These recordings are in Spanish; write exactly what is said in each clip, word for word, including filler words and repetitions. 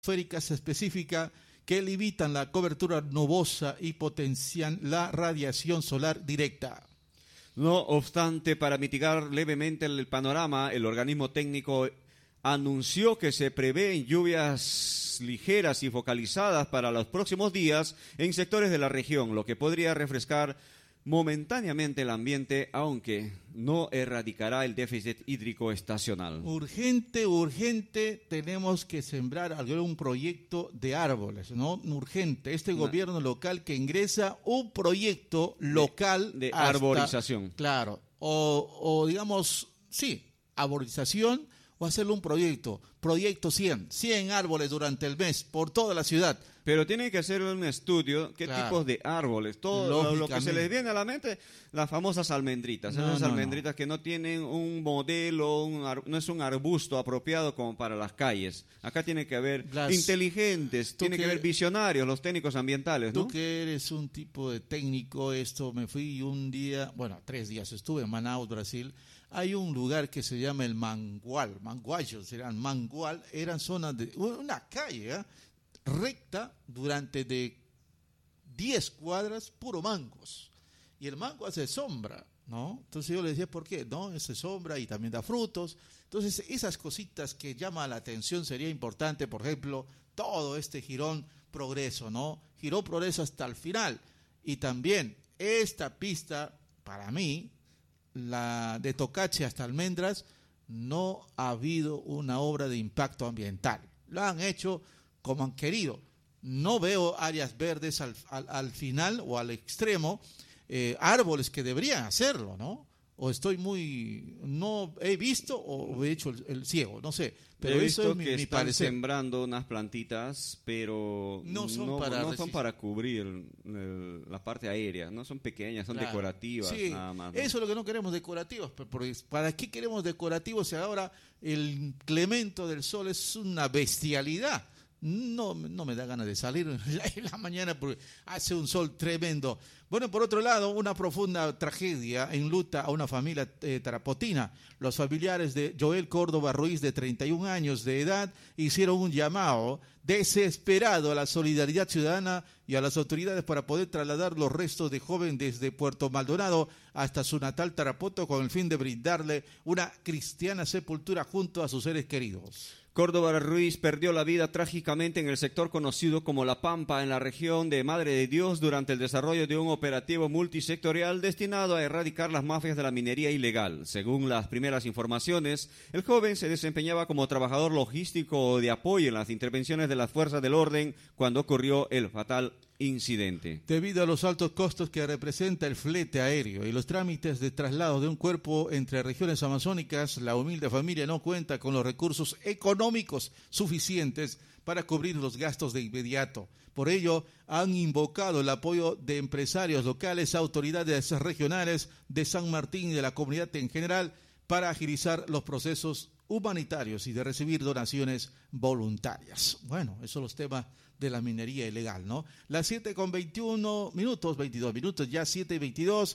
atmosféricas específicas que limitan la cobertura nubosa y potencian la radiación solar directa. No obstante, para mitigar levemente el panorama, el organismo técnico anunció que se prevén lluvias ligeras y focalizadas para los próximos días en sectores de la región, lo que podría refrescar momentáneamente el ambiente, aunque no erradicará el déficit hídrico estacional. Urgente, urgente, tenemos que sembrar algún proyecto de árboles, ¿no? Urgente. Este Una, gobierno local que ingresa un proyecto local de, de hasta, arborización. Claro, o, o digamos, sí, arborización o hacerle un proyecto, proyecto cien, cien árboles durante el mes por toda la ciudad. Pero tienen que hacer un estudio, qué claro. tipos de árboles, todo lo que se les viene a la mente, las famosas almendritas, no, esas no, almendritas no. que no tienen un modelo, un ar, no es un arbusto apropiado como para las calles. Acá tiene que haber las, inteligentes, tiene que, que haber visionarios, los técnicos ambientales, ¿no? Tú que eres un tipo de técnico, esto me fui un día, bueno, tres días estuve en Manaus, Brasil. Hay un lugar que se llama el Mangual, Manguayos, serán Mangual, eran zonas de una calle, ¿eh? recta durante de diez cuadras, puro mangos. Y el mango hace sombra, ¿no? Entonces yo le decía, ¿por qué? No, hace sombra y también da frutos. Entonces esas cositas que llaman la atención sería importante, por ejemplo, todo este Girón Progreso, ¿no? Girón Progreso hasta el final. Y también esta pista, para mí, la de Tocache hasta Almendras, no ha habido una obra de impacto ambiental. Lo han hecho como han querido. No veo áreas verdes al, al, al final o al extremo, eh, árboles que deberían hacerlo, ¿no? O estoy muy, no he visto o he hecho el, el ciego, no sé. Pero he eso visto es mi, que mi están parecer. sembrando unas plantitas, pero no son, no, para, no son para cubrir el, la parte aérea, no son pequeñas, son claro. decorativas sí, nada más, ¿no? Eso es lo que no queremos, decorativos. Porque ¿para qué queremos decorativos si ahora el incremento del sol es una bestialidad? No, no me da ganas de salir en la, en la mañana porque hace un sol tremendo. Bueno, por otro lado, una profunda tragedia enluta a una familia eh, tarapotina. Los familiares de Joel Córdoba Ruiz, de treinta y un años de edad, hicieron un llamado desesperado a la solidaridad ciudadana y a las autoridades para poder trasladar los restos de joven desde Puerto Maldonado hasta su natal Tarapoto con el fin de brindarle una cristiana sepultura junto a sus seres queridos. Córdoba Ruiz perdió la vida trágicamente en el sector conocido como La Pampa, en la región de Madre de Dios, durante el desarrollo de un operativo multisectorial destinado a erradicar las mafias de la minería ilegal. Según las primeras informaciones, el joven se desempeñaba como trabajador logístico de apoyo en las intervenciones de las fuerzas del orden cuando ocurrió el fatal incidente. Debido a los altos costos que representa el flete aéreo y los trámites de traslado de un cuerpo entre regiones amazónicas, la humilde familia no cuenta con los recursos económicos suficientes para cubrir los gastos de inmediato. Por ello, han invocado el apoyo de empresarios locales, autoridades regionales de San Martín y de la comunidad en general para agilizar los procesos humanitarios y de recibir donaciones voluntarias. Bueno, esos son los temas de la minería ilegal, ¿no? Las siete con veintiuno minutos, veintidós minutos, ya siete y veintidós,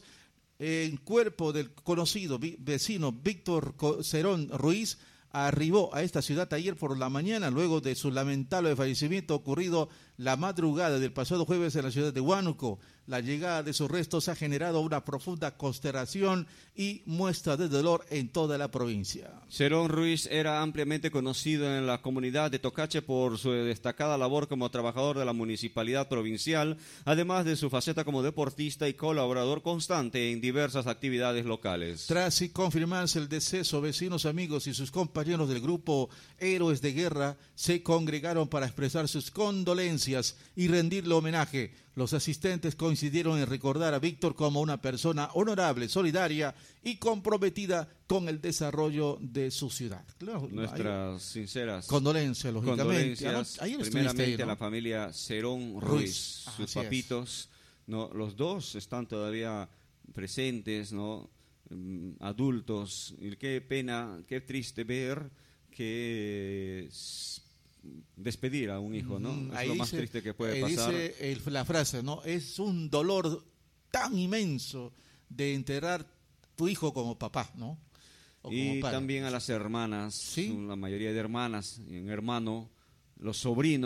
el cuerpo del conocido vecino Víctor Cerón Ruiz arribó a esta ciudad ayer por la mañana luego de su lamentable fallecimiento ocurrido la madrugada del pasado jueves en la ciudad de Huánuco. La llegada de sus restos ha generado una profunda consternación y muestra de dolor en toda la provincia. Cerón Ruiz era ampliamente conocido en la comunidad de Tocache por su destacada labor como trabajador de la municipalidad provincial, además de su faceta como deportista y colaborador constante en diversas actividades locales. Tras confirmarse el deceso, vecinos, amigos y sus compañeros del grupo Héroes de Guerra se congregaron para expresar sus condolencias y rendirle homenaje. Los asistentes coincidieron en recordar a Víctor como una persona honorable, solidaria y comprometida con el desarrollo de su ciudad. Claro, nuestras ahí, sinceras condolencias, lógicamente. Condolencias, ahí primeramente ahí, ¿no? a la familia Cerón Ruiz, Ruiz. Ah, sus papitos, no, los dos están todavía presentes, ¿no? Um, adultos. Y qué pena, qué triste ver que despedir a un hijo, ¿no? Mm, es lo más dice, triste que puede pasar. Dice el, la frase, ¿no? Es un dolor tan inmenso de enterrar tu hijo como papá, ¿no? O y como padre. También a las hermanas, ¿sí? La mayoría de hermanas y un hermano los sobrinos